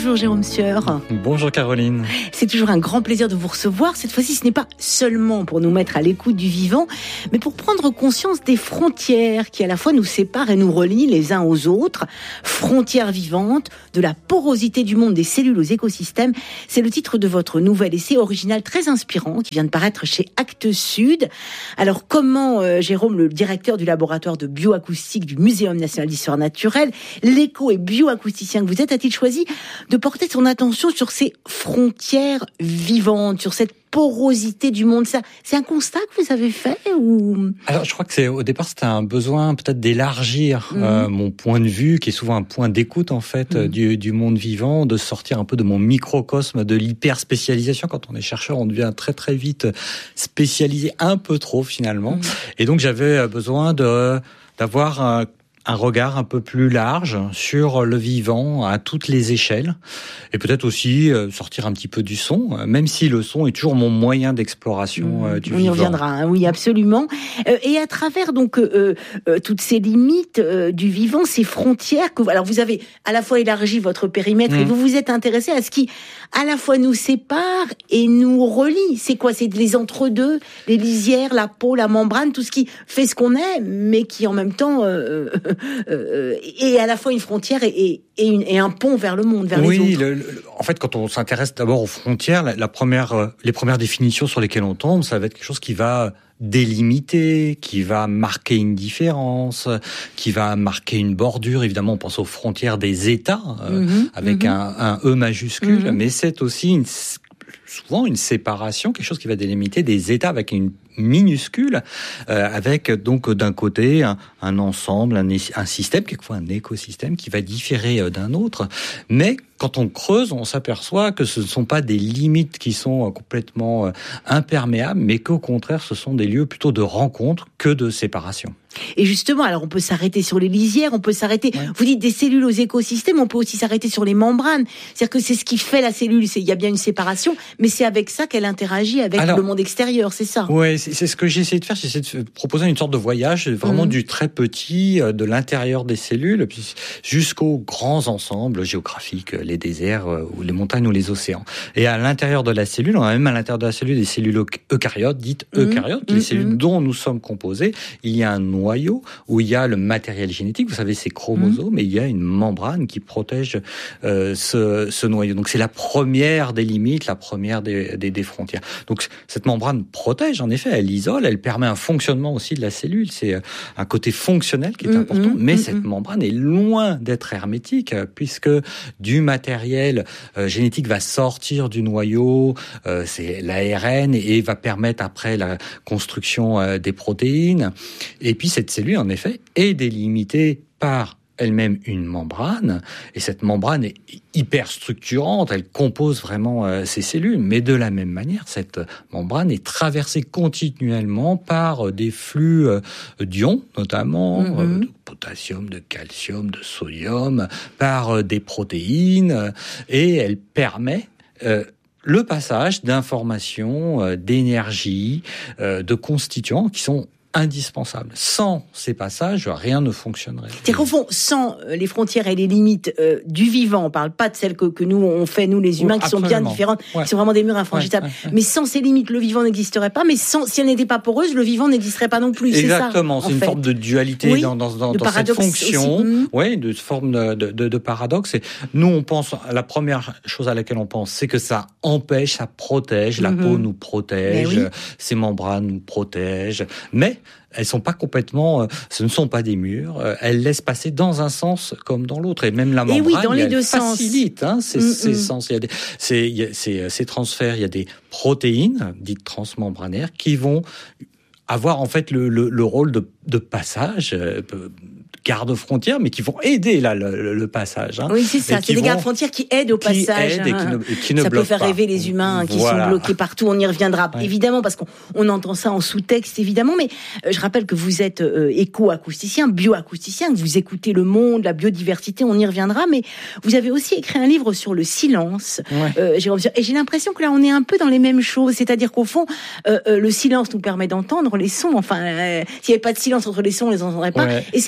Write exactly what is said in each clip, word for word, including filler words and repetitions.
Bonjour Jérôme Sieur. Bonjour Caroline. C'est toujours un grand plaisir de vous recevoir. Cette fois-ci, ce n'est pas seulement pour nous mettre à l'écoute du vivant, mais pour prendre conscience des frontières qui à la fois nous séparent et nous relient les uns aux autres. Frontières vivantes, de la porosité du monde des cellules aux écosystèmes. C'est le titre de votre nouvel essai original très inspirant qui vient de paraître chez Actes Sud. Alors comment, euh, Jérôme, le directeur du laboratoire de bioacoustique du Muséum national d'histoire naturelle, l'éco et bioacousticien que vous êtes, a-t-il choisi de porter son attention sur ces frontières vivantes, sur cette porosité du monde? Ça, c'est un constat que vous avez fait ou... Alors, je crois que c'est au départ c'était un besoin peut-être d'élargir mmh. euh, mon point de vue, qui est souvent un point d'écoute en fait mmh. du, du monde vivant, de sortir un peu de mon microcosme, de l'hyper spécialisation. Quand on est chercheur, on devient très très vite spécialisé, un peu trop finalement. Mmh. Et donc j'avais besoin de d'avoir un un regard un peu plus large sur le vivant à toutes les échelles, et peut-être aussi euh, sortir un petit peu du son, même si le son est toujours mon moyen d'exploration euh, du On vivant. On y reviendra, hein, oui, absolument. Euh, et à travers donc euh, euh, toutes ces limites euh, du vivant, ces frontières que, alors vous avez à la fois élargi votre périmètre mmh. et vous vous êtes intéressé à ce qui à la fois nous sépare et nous relie. C'est quoi? C'est les entre-deux, les lisières, la peau, la membrane, tout ce qui fait ce qu'on est, mais qui en même temps euh, euh, est à la fois une frontière et, et, et, une, et un pont vers le monde, vers oui, les autres. Le, le, en fait, quand on s'intéresse d'abord aux frontières, la, la première, les premières définitions sur lesquelles on tombe, ça va être quelque chose qui va délimiter, qui va marquer une différence, qui va marquer une bordure. Évidemment, on pense aux frontières des États, euh, mmh, avec mmh. un, un E majuscule, mmh. mais c'est aussi une, souvent une séparation, quelque chose qui va délimiter des États avec une minuscule, euh, avec donc d'un côté un, un ensemble, un, un système, quelquefois un écosystème qui va différer d'un autre. Mais quand on creuse, on s'aperçoit que ce ne sont pas des limites qui sont complètement imperméables, mais qu'au contraire, ce sont des lieux plutôt de rencontre que de séparation. Et justement, alors on peut s'arrêter sur les lisières, on peut s'arrêter, ouais. vous dites des cellules aux écosystèmes, on peut aussi s'arrêter sur les membranes. C'est-à-dire que c'est ce qui fait la cellule, c'est, il y a bien une séparation, mais c'est avec ça qu'elle interagit avec alors, le monde extérieur, c'est ça? Oui, c'est, c'est ce que j'ai essayé de faire, j'ai essayé de proposer une sorte de voyage, vraiment mmh. du très petit, de l'intérieur des cellules, jusqu'aux grands ensembles géographiques, les déserts, ou les montagnes ou les océans. Et à l'intérieur de la cellule, on a même à l'intérieur de la cellule des cellules eucaryotes, dites mmh. eucaryotes, mmh. les cellules dont nous sommes composés. Il y a un noyau où il y a le matériel génétique, vous savez, ces chromosomes, mmh. et il y a une membrane qui protège euh, ce, ce noyau. Donc c'est la première des limites, la première des, des, des frontières. Donc cette membrane protège, en effet, elle isole, elle permet un fonctionnement aussi de la cellule. C'est un côté fonctionnel qui est mmh, important, mmh, mais mmh. cette membrane est loin d'être hermétique, puisque du matériel euh, génétique va sortir du noyau, euh, c'est l'A R N, et va permettre après la construction euh, des protéines. Et puis cette cellule, en effet, est délimitée par elle-même une membrane, et cette membrane est hyper structurante, elle compose vraiment euh, ces cellules, mais de la même manière, cette membrane est traversée continuellement par euh, des flux euh, d'ions, notamment, mm-hmm. euh, de potassium, de calcium, de sodium, par euh, des protéines, euh, et elle permet euh, le passage d'informations, euh, d'énergie, euh, de constituants qui sont indispensable. Sans ces passages, rien ne fonctionnerait. C'est qu'au fond, sans les frontières et les limites euh, du vivant, on parle pas de celles que, que nous on fait, nous les humains, qui Absolument. sont bien différentes, ouais. qui sont vraiment des murs infranchissables. Ouais, ouais, ouais. Mais sans ces limites, le vivant n'existerait pas. Mais sans, si elle n'était pas poreuse, le vivant n'existerait pas non plus. Exactement. C'est, ça, c'est une fait. forme de dualité oui, dans, dans, dans, dans cette fonction. Mmh. Oui, de forme de, de, de paradoxe. Et nous, on pense, la première chose à laquelle on pense, c'est que ça empêche, ça protège. La mmh. peau nous protège, oui. ces membranes nous protègent. Mais elles sont pas complètement, euh, ce ne sont pas des murs. Euh, elles laissent passer dans un sens comme dans l'autre. Et même la membrane, et oui, dans les elle deux facilite sens. Hein, ces, mm-hmm. ces sens. Il y a des, ces, il y a, ces, ces transferts. Il y a des protéines dites transmembranaires qui vont avoir en fait le, le, le rôle de, de passage. Euh, garde-frontières, mais qui vont aider là le, le passage. Hein, oui, c'est ça. C'est des gardes-frontières qui aident au qui passage. Aident et qui ne, et qui ne ça peut faire pas. rêver les humains hein, qui voilà. sont bloqués partout. On y reviendra ouais. évidemment parce qu'on on entend ça en sous-texte évidemment. Mais euh, je rappelle que vous êtes euh, éco-acousticien, bio-acousticien, que vous écoutez le monde, la biodiversité. On y reviendra. Mais vous avez aussi écrit un livre sur le silence. Ouais. Euh, Jérôme, et j'ai l'impression que là on est un peu dans les mêmes choses. C'est-à-dire qu'au fond, euh, euh, le silence nous permet d'entendre les sons. Enfin, euh, s'il n'y avait pas de silence entre les sons, on les entendrait pas. Ouais. Et c'est un peu pareil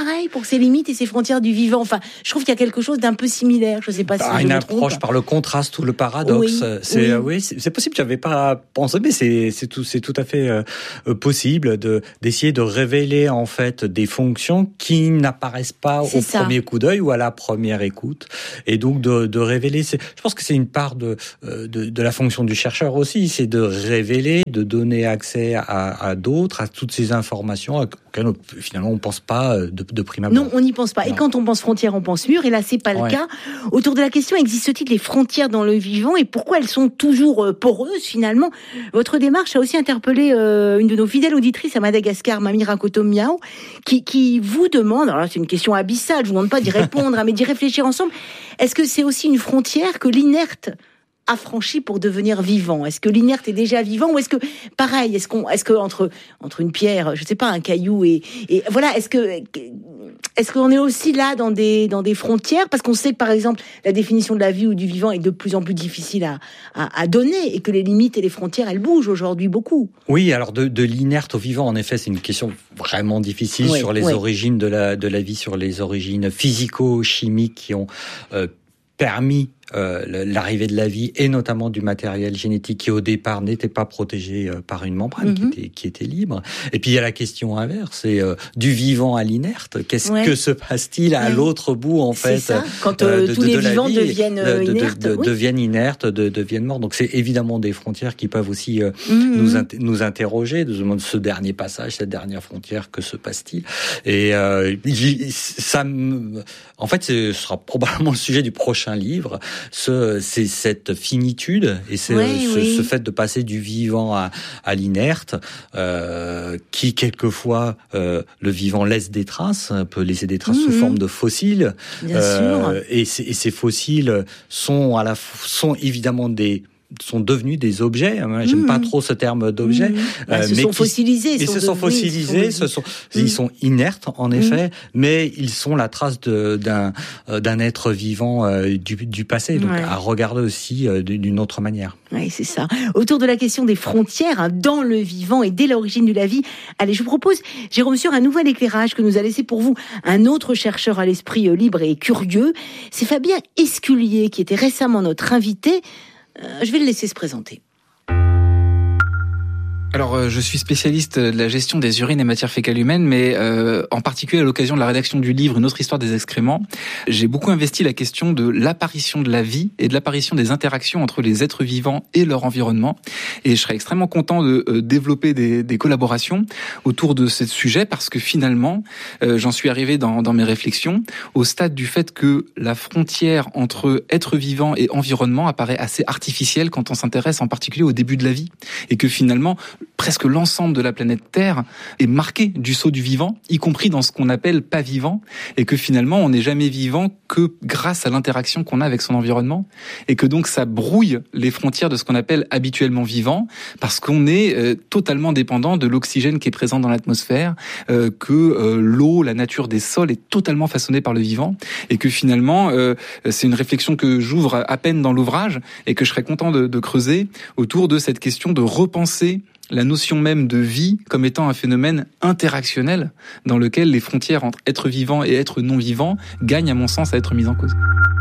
pareil pour ces limites et ces frontières du vivant. Enfin, je trouve qu'il y a quelque chose d'un peu similaire. Je ne sais pas si bah, je une me approche trompe. Par le contraste ou le paradoxe. Oui, c'est, oui. oui, c'est, c'est possible. J'avais pas pensé, mais c'est, c'est tout, c'est tout à fait euh, possible de d'essayer de révéler en fait des fonctions qui n'apparaissent pas c'est au ça. premier coup d'œil ou à la première écoute, et donc de, de révéler. C'est, je pense que c'est une part de, de de la fonction du chercheur aussi, c'est de révéler, de donner accès à, à d'autres, à toutes ces informations auxquelles on, finalement on pense pas de, de prime abord. Non, on n'y pense pas. Non. Et quand on pense frontières, on pense mur. Et là, c'est pas ouais. le cas. Autour de la question, existe-t-il des frontières dans le vivant et pourquoi elles sont toujours poreuses finalement? Votre démarche a aussi interpellé euh, une de nos fidèles auditrices à Madagascar, Mamie Rakoto Miao, qui, qui vous demande, alors là, c'est une question abyssale, je vous demande pas d'y répondre, mais d'y réfléchir ensemble. Est-ce que c'est aussi une frontière que l'inerte a franchi pour devenir vivant? Est-ce que l'inerte est déjà vivant ou est-ce que, pareil, est-ce qu'on, est-ce que entre entre une pierre, je sais pas, un caillou et et voilà, est-ce que est-ce qu'on est aussi là dans des dans des frontières parce qu'on sait que par exemple la définition de la vie ou du vivant est de plus en plus difficile à à, à donner et que les limites et les frontières elles bougent aujourd'hui beaucoup. Oui, alors de de l'inerte au vivant, en effet, c'est une question vraiment difficile oui, sur les oui. origines de la de la vie, sur les origines physico-chimiques qui ont euh, permis Euh, l'arrivée de la vie et notamment du matériel génétique qui au départ n'était pas protégé euh, par une membrane mm-hmm. qui était qui était libre. Et puis il y a la question inverse, c'est euh, du vivant à l'inerte. Qu'est-ce ouais. que se passe-t-il à ouais. l'autre bout en fait c'est ça. Quand euh, de, tous de, les de vivants vie, deviennent de, de, inertes, de, de, oui. deviennent inertes, de, deviennent morts. Donc c'est évidemment des frontières qui peuvent aussi euh, mm-hmm. nous inter- nous interroger de ce dernier passage, cette dernière frontière. Que se passe-t-il? Et euh, ça, me, en fait, ce sera probablement le sujet du prochain livre. Ce, c'est cette finitude et c'est oui, ce, oui. ce fait de passer du vivant à, à l'inerte, euh, qui quelquefois euh, le vivant laisse des traces, peut laisser des traces mmh. sous forme de fossiles. Bien euh, sûr. Et, et ces fossiles sont à la sont évidemment des sont devenus des objets. J'aime mmh. pas trop ce terme d'objet. Mmh. Bah, euh, se mais sont qui, fossilisés. Ils se sont fossilisés. Ce sont, mmh. Ils sont inertes en effet, mmh. mais ils sont la trace de, d'un d'un être vivant euh, du, du passé. Donc ouais. à regarder aussi euh, d'une autre manière. Oui, c'est ça. Autour de la question des frontières hein, dans le vivant et dès l'origine de la vie. Allez, je vous propose, Jérôme Sueur, un nouvel éclairage que nous a laissé pour vous un autre chercheur à l'esprit euh, libre et curieux. C'est Fabien Esculier qui était récemment notre invité. Euh, je vais le laisser se présenter. Alors, euh, je suis spécialiste de la gestion des urines et matières fécales humaines, mais euh, en particulier à l'occasion de la rédaction du livre Une autre histoire des excréments, j'ai beaucoup investi la question de l'apparition de la vie et de l'apparition des interactions entre les êtres vivants et leur environnement. Et je serais extrêmement content de euh, développer des, des collaborations autour de ce sujet parce que finalement, euh, j'en suis arrivé dans, dans mes réflexions au stade du fait que la frontière entre être vivant et environnement apparaît assez artificielle quand on s'intéresse en particulier au début de la vie et que finalement, presque l'ensemble de la planète Terre est marqué du sceau du vivant, y compris dans ce qu'on appelle pas vivant, et que finalement on n'est jamais vivant que grâce à l'interaction qu'on a avec son environnement, et que donc ça brouille les frontières de ce qu'on appelle habituellement vivant, parce qu'on est euh, totalement dépendant de l'oxygène qui est présent dans l'atmosphère, euh, que euh, l'eau, la nature des sols est totalement façonnée par le vivant, et que finalement euh, c'est une réflexion que j'ouvre à peine dans l'ouvrage, et que je serais content de, de creuser autour de cette question de repenser la notion même de vie comme étant un phénomène interactionnel dans lequel les frontières entre être vivant et être non vivant gagnent à mon sens à être mises en cause.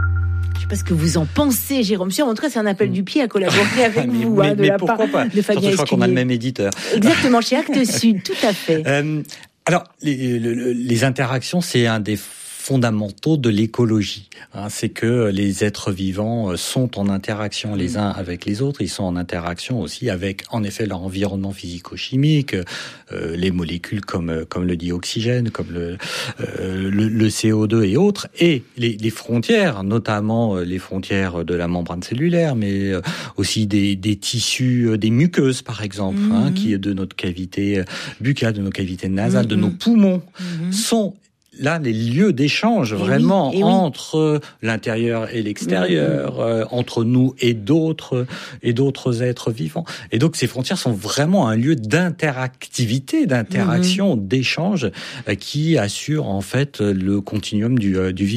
Je sais pas ce que vous en pensez, Jérôme Sueur. En tout cas, c'est un appel du pied à collaborer avec mais, vous mais, hein, de mais la part pas de Fabien Esculier. Je crois qu'on a le même éditeur. Exactement, chez Actes Sud, tout à fait. Euh, alors, les, les, les interactions, c'est un des fondamentaux de l'écologie. Hein, c'est que les êtres vivants sont en interaction les uns avec les autres. Ils sont en interaction aussi avec, en effet, leur environnement physico-chimique, euh, les molécules comme comme le dioxygène, comme le euh, le, le C O deux et autres, et les, les frontières, notamment les frontières de la membrane cellulaire, mais aussi des, des tissus, des muqueuses par exemple, mmh. hein, qui de notre cavité buccale, de nos cavités nasales, mmh. de nos poumons, mmh. sont là les lieux d'échange et vraiment oui, entre oui. l'intérieur et l'extérieur, mmh. euh, entre nous et d'autres et d'autres êtres vivants. Et donc ces frontières sont vraiment un lieu d'interactivité, d'interaction, mmh. d'échange euh, qui assure en fait le continuum du, euh, du vivant.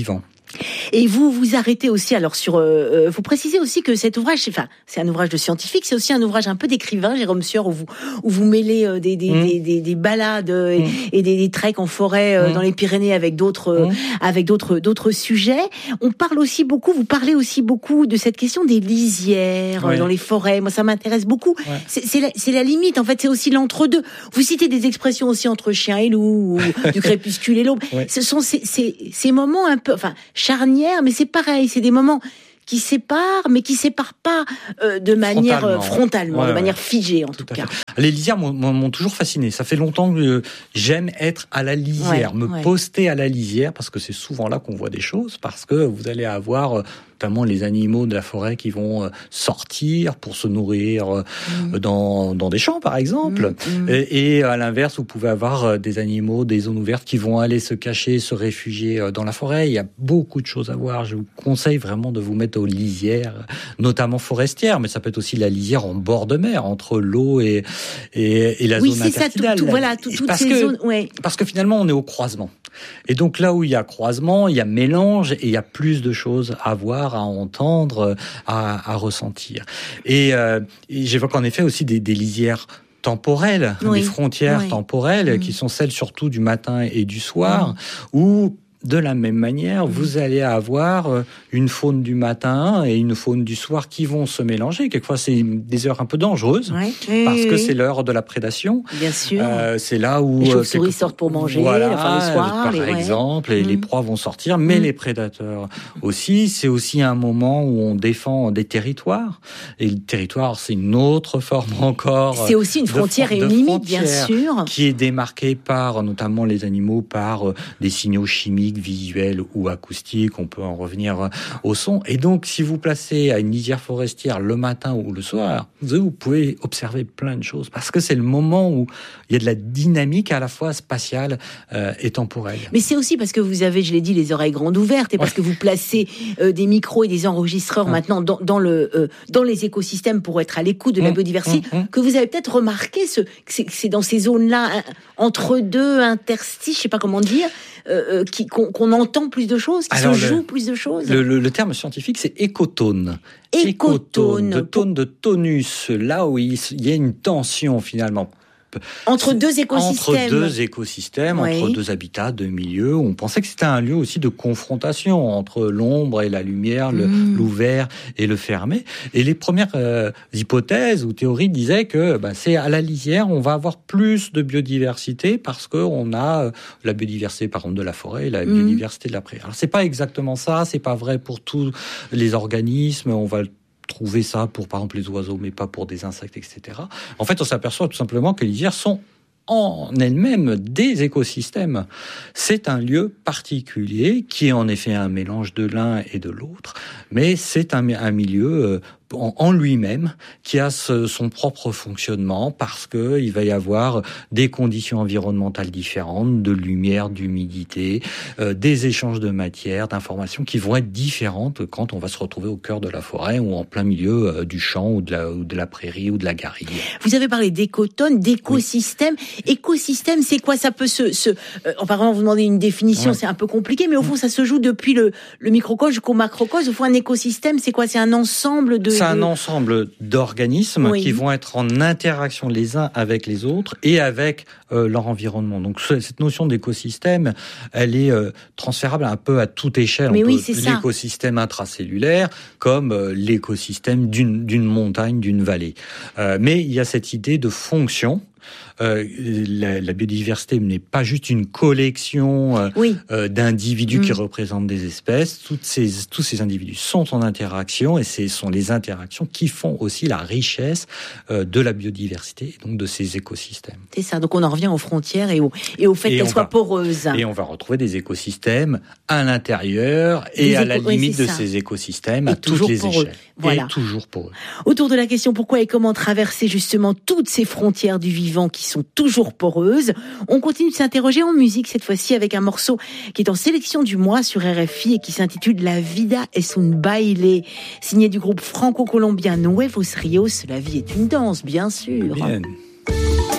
Et vous vous arrêtez aussi alors sur, euh, vous précisez aussi que cet ouvrage, enfin c'est un ouvrage de scientifique, c'est aussi un ouvrage un peu d'écrivain, Jérôme Sieur, où vous où vous mêlez euh, des des, mmh. des des des balades euh, mmh. et des, des treks en forêt euh, mmh. dans les Pyrénées avec d'autres mmh. euh, avec d'autres d'autres sujets. On parle aussi beaucoup, vous parlez aussi beaucoup de cette question des lisières oui. euh, dans les forêts. Moi ça m'intéresse beaucoup. Ouais. C'est c'est la, c'est la limite en fait, c'est aussi l'entre-deux. Vous citez des expressions aussi entre chien et loup, ou du crépuscule et l'aube. Ouais. Ce sont ces ces ces moments un peu, enfin charnière, mais c'est pareil, c'est des moments qui séparent, mais qui séparent pas euh, de manière frontalement, frontalement ouais, de ouais. manière figée en tout, tout cas. Fait. Les lisières m'ont, m'ont toujours fasciné. Ça fait longtemps que j'aime être à la lisière, ouais, me ouais. poster à la lisière, parce que c'est souvent là qu'on voit des choses, parce que vous allez avoir notamment les animaux de la forêt qui vont sortir pour se nourrir mmh. dans, dans des champs, par exemple. Mmh. Et, et à l'inverse, vous pouvez avoir des animaux, des zones ouvertes qui vont aller se cacher, se réfugier dans la forêt. Il y a beaucoup de choses à voir. Je vous conseille vraiment de vous mettre aux lisières, notamment forestières, mais ça peut être aussi la lisière en bord de mer, entre l'eau et, et, et la oui, zone interstitiale. Oui, c'est ça, tout, tout, voilà, tout, toutes parce ces que, zones. Ouais. Parce que finalement, on est au croisement. Et donc là où il y a croisement, il y a mélange et il y a plus de choses à voir, à entendre, à, à ressentir. Et, euh, et j'évoque en effet aussi des, des lisières temporelles, oui. des frontières oui. temporelles, mmh. qui sont celles surtout du matin et du soir, mmh. où de la même manière, mmh. vous allez avoir une faune du matin et une faune du soir qui vont se mélanger. Quelquefois, c'est des heures un peu dangereuses, ouais. parce oui, que oui. c'est l'heure de la prédation. Bien sûr. Euh, c'est là où... les chauves-souris euh, sortent pour manger, voilà, la fin du soir. Par les, exemple, ouais. et mmh. les proies vont sortir, mais mmh. les prédateurs aussi. C'est aussi un moment où on défend des territoires. Et le territoire, c'est une autre forme encore. C'est aussi une frontière de, et une limite, bien sûr. Qui est démarquée par, notamment les animaux, par des signaux chimiques, visuels ou acoustique, on peut en revenir au son. Et donc, si vous placez à une lisière forestière le matin ou le soir, vous pouvez observer plein de choses, parce que c'est le moment où il y a de la dynamique à la fois spatiale euh, et temporelle. Mais c'est aussi parce que vous avez, je l'ai dit, les oreilles grandes ouvertes, et parce ouais. que vous placez euh, des micros et des enregistreurs ouais. maintenant dans, dans, le, euh, dans les écosystèmes pour être à l'écoute de mmh, la biodiversité, mmh, mmh. que vous avez peut-être remarqué ce, que c'est, que c'est dans ces zones-là, hein, entre deux interstices, je sais pas comment dire, euh, qui, qu'on, qu'on entend plus de choses, qui Alors se jouent plus de choses. Le, le, le terme scientifique, c'est écotone. Écotone. De tone de tonus, là où il y a une tension finalement. Entre deux écosystèmes. Entre deux écosystèmes, oui. entre deux habitats, deux milieux. On pensait que c'était un lieu aussi de confrontation entre l'ombre et la lumière, le, mmh. l'ouvert et le fermé. Et les premières euh, hypothèses ou théories disaient que bah, c'est à la lisière, on va avoir plus de biodiversité parce qu'on a euh, la biodiversité, par exemple, de la forêt et la mmh. biodiversité de la prairie. Alors, c'est pas exactement ça, c'est pas vrai pour tous les organismes. On va trouver ça pour, par exemple, les oiseaux, mais pas pour des insectes, et cetera. En fait, on s'aperçoit tout simplement que les lisières sont en elles-mêmes des écosystèmes. C'est un lieu particulier qui est en effet un mélange de l'un et de l'autre, mais c'est un, un milieu euh, en, en lui-même qui a ce, son propre fonctionnement, parce que il va y avoir des conditions environnementales différentes, de lumière, d'humidité, euh, des échanges de matière, d'informations qui vont être différentes quand on va se retrouver au cœur de la forêt ou en plein milieu euh, du champ ou de, la, ou de la prairie ou de la garrigue. Vous avez parlé d'écotone, d'écosystème. Oui. Écosystème, c'est quoi? Ça peut se... se euh, enfin, vraiment, vous demandez une définition, ouais. c'est un peu compliqué, mais au fond, ça se joue depuis le, le microcosme jusqu'au macrocosme. Au fond, un écosystème, c'est quoi? C'est un ensemble de... C'est un ensemble d'organismes oui. qui vont être en interaction les uns avec les autres et avec euh, leur environnement. Donc, cette notion d'écosystème, elle est euh, transférable un peu à toute échelle. Mais On oui, peut, c'est ça. L'écosystème intracellulaire comme euh, l'écosystème d'une, d'une montagne, d'une vallée. Euh, mais il y a cette idée de fonction. Euh, la, la biodiversité n'est pas juste une collection euh, oui. euh, d'individus mmh. qui représentent des espèces. Toutes ces, tous ces individus sont en interaction, et ce sont les interactions qui font aussi la richesse euh, de la biodiversité et donc de ces écosystèmes. C'est ça. Donc on en revient aux frontières et au, et au fait et qu'elles soient va, poreuses. Et on va retrouver des écosystèmes à l'intérieur et des à éco- la limite oui, de ça. Ces écosystèmes et à toutes les échelles. Eux. Voilà. Et toujours pour eux. Autour de la question pourquoi et comment traverser justement toutes ces frontières du vivant qui sont toujours poreuses, on continue de s'interroger en musique, cette fois-ci avec un morceau qui est en sélection du mois sur R F I et qui s'intitule La vida es un baile, signé du groupe franco-colombien Nuevos Rios. La vie est une danse, bien sûr. Bien.